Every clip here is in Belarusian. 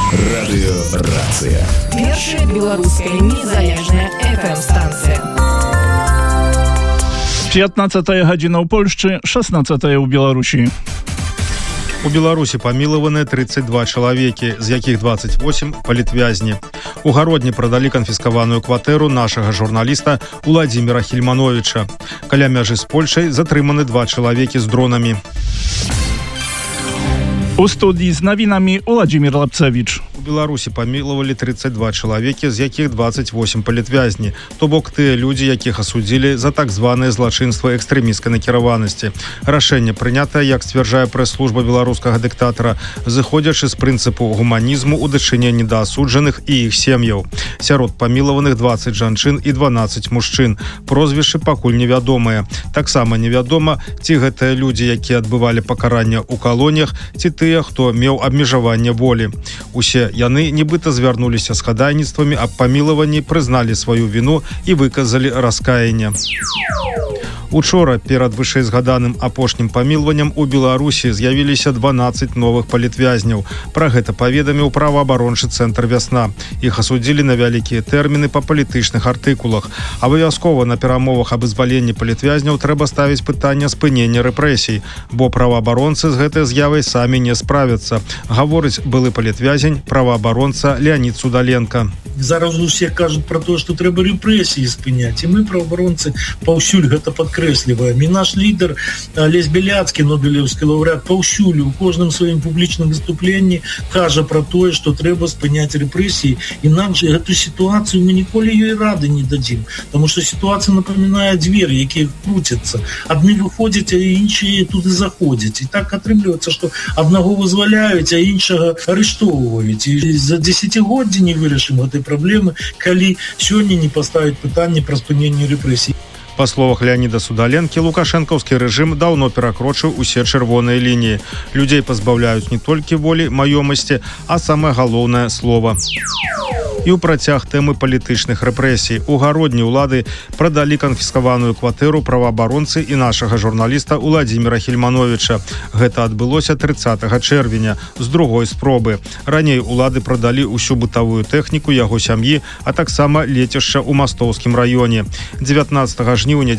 Радыёрацыя. Першая беларуская незалежная FM-станцыя. 15 гадзіна ў Польшчы, 16 ў Беларусі. У Беларусі памілаваныя 32 чалавекі, з якіх 28 палітвязні. У Гародні прадалі канфіскаваную кватэру нашага журналіста Уладзіміра Хільмановіча. Каля мяжы з Польшай затрыманы 2 чалавекі з дронамі. У студії з навінамі Уладзімір Лапцевіч. У Беларусі памілавалі 32 чалавекі, з якіх 28 палітвязні, то бок тыя людзі, якіх асудзілі за так званае злачынства экстрэмісцкай накіраванасці. Рашэнне прынятае, як сцвярджае прэс-служба беларускага дыктатара, зыходзячы з прынцыпу гуманізму ў дачыненні да асуджаных і іх сем'яў. Сярод памілаваных 20 жанчын і 12 мужчын. Прозвішчы пакуль невядомыя. Таксама невядома, ці гэтыя людзі, якія адбывалі пакаранне ў калоніях, ці тыя, хто меў абмежаванне волі. Усе яны нібыта звярнуліся з хадайніцтвамі аб памілаванні, прызналі сваю віну і выказалі раскаянне. Учора перад вышэйзгаданым апошнім памілваннем у Беларусі з'явіліся 12 новых палітвязняў. Пра гэта паведаміў праваабарончы цэнтр «Вясна». Іх асудзілі на вялікія тэрміны па палітычных артыкулах. Абавязкова на перамовах аб вызваленні палітвязняў трэба ставіць пытанне спынення рэпрэсій, бо праваабаронцы з гэтай з'явай самі не справяцца, гаворыць былы палітвязень, праваабаронца Леонид Судаленко. Зараз усе кажуць пра тое, што трэба рэпрэсіі спыняць, і мы, праваабаронцы, паўсюль гэта падкрэсліваем. І наш лідар Алесь Беляцкі, нобелеўскі лаўрэат, паўсюль у кожным сваім публічным выступленні кажа пра тое, што трэба спыняць рэпрэсіі, інакш гэту сітуацыю мы ніколі ёй рады не дадзім, таму што сітуацыя напамінае дзверы, якія круцяцца. Адны выходзяць, а іншыя туды заходзяць. І так атрымліваецца, што аднаго вызваляюць, а іншага арыштоўваюць. І за дзесяцігоддзі не вырашым гэтай праблемы, калі сёння не паставіць пытанне пра спыненне рэпрэсій. Па словах Леоніда Судаленкі, лукашэнкаўскі рэжым даўно перакрочыў усе чырвоныя лініі. Людзей пазбаўляюць не толькі волі, маёмасці, а самае галоўнае слова. І ў працяг тэмы палітычных рэпрэсій. У Гародні ўлады прадалі канфіскаваную кватэру праваабаронцы і нашага журналіста Уладзіміра Хільмановіча. Гэта адбылося 30 чэрвеня з другой спробы. Раней улады прадалі ўсю бытавую тэхніку яго сям'і, а таксама лецішча ў Мастоўскім раёне. 19 жніўня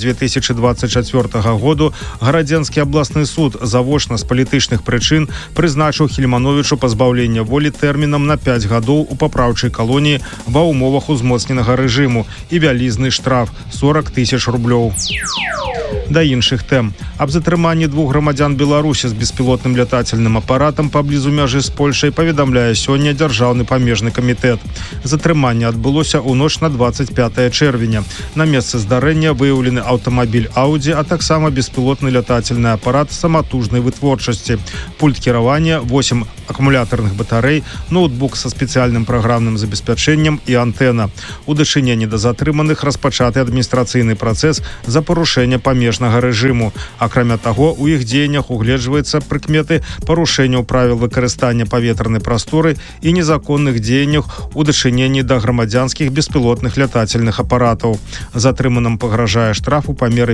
2024 году Гарадзенскі абласны суд завочна з палітычных прычын прызначыў Хільмановічу пазбаўлення волі тэрмінам на 5 гадоў у папраўчай калоніі ва ўмовах узмоцненага рэжыму і вялізны штраф 40 000 рублёў. Да іншых тэм. Аб затрыманні 2 грамадзян Беларусі з беспілотным лятательным апаратам паблізу мяжы з Польшай паведамляе сёння Дзяржаўны памежны камітэт. Затрыманне адбылося ў ноч на 25 чэрвеня. На месцы здарэння выяўлены аўтамабіль Audi, а таксама беспілотны лятательны апарат саматужнай вытворчасці, пульт кіравання, 8 акумулятарных батарэй, ноутбук са спецыяльным праграмным забеспячэннем і антэна. У дачыненні да затрыманых распачаты адміністрацыйны працэс за парушэнне памежнага рэжыму. Акрамя таго, у іх дзеяннях угледжваецца прыкметы парушэнняў правіл выкарыстання паветранай прасторы і незаконных дзеяннях у дачыненні да грамадзянскіх беспілотных лятательных апаратаў. Затрыманым пагражае штраф у памеры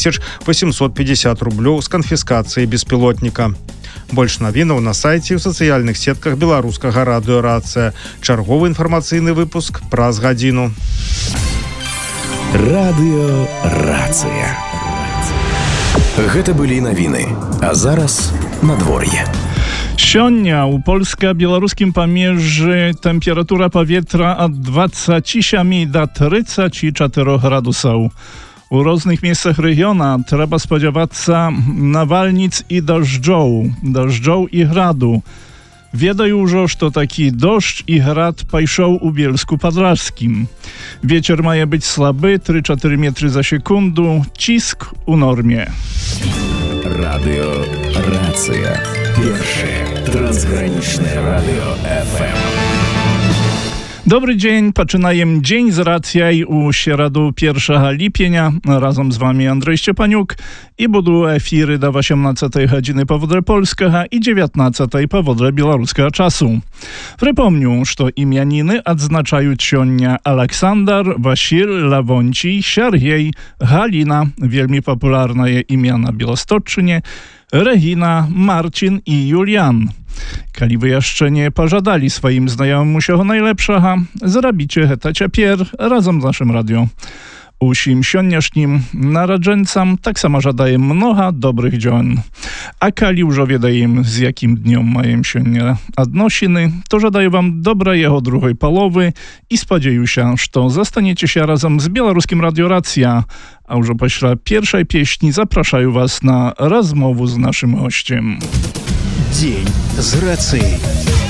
5850 рублёў з канфіскацыяй беспілотніка. Больш навінаў на сайце і ў сацыяльных сетках беларускага радыёрацыя. Чарговы інфармацыйны выпуск праз гадзіну. Радыёрацыя. Гэта былі навіны. А зараз надвор'е. Сёння ў польска-беларускім памежжы тэмпература паветра ад 27 да 34 градусаў. У różnych miejscach regiona trzeba spodziewać się nawalnic i deszczow i gradu. Wiedzą już, że taki deszcz i grad pajszą u Bielsku Podlaskim. Wieczór ma być słaby, 3-4 metry za sekundę, cisk u normie. Радыёрацыя. Першае трансгранічнае радыё FM. Dobry dzień, zaczynamy dzień z racjaj u środu 1 lipienia. Razem z wami Andrzej Szczepaniuk i będą efiry do 18 godziny powodre polskiego i 19 powodre białoruskiego czasu. Przypomnę, że imieniny odznaczają sionia Aleksander, Wasil, Lawonci, Siergiej, Halina, wielmi popularne imiona Białostoczynie, Regina, Marcin i Julian. Kali wy jeszcze nie pożadali swoim znajomym усього najlepszego, zrobicie heta ciapier razem z naszym radio. Usim sioniasznim narodzeńcom tak samo żadaję mnoha dobrych działań. A Kali już wiedaję, z jakim dniom mają się odnosiny, to żadaję wam dobra jego drugiej połowy i spodzieję się, że zostaniecie się razem z Białoruskim Radio Racja. A już pośle pierwszej pieśni zapraszają was na rozmowę z naszym gościem. Dzień z racji.